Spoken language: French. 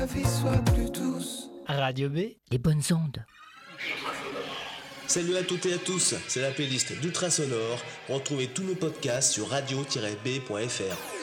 la vie soit plus douce. Radio B, les bonnes ondes. Salut à toutes et à tous, c'est la playlist d'Ultra Sonore. Retrouvez tous nos podcasts sur radio-b.fr.